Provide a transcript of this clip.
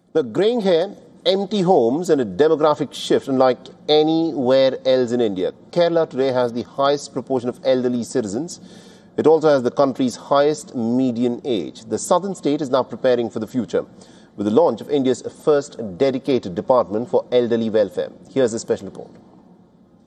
The greying hair, empty homes and a demographic shift unlike anywhere else in India. Kerala today has the highest proportion of elderly citizens. It also has the country's highest median age. The southern state is now preparing for the future with the launch of India's first dedicated department for elderly welfare. Here's a special report.